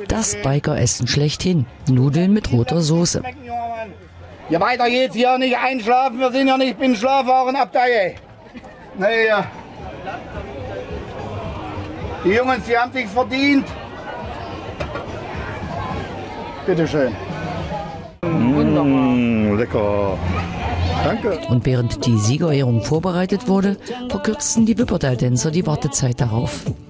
Das Bikeressen schlechthin. Nudeln mit roter Soße. Ja, weiter geht's hier nicht einschlafen. Wir sind ja nicht beim Schlafwagen Abteil. Nee, die Jungs, die haben sich's verdient. Bitteschön. Wunderbar. Lecker. Danke. Und während die Siegerehrung vorbereitet wurde, verkürzten die Wippertal-Tänzer die Wartezeit darauf.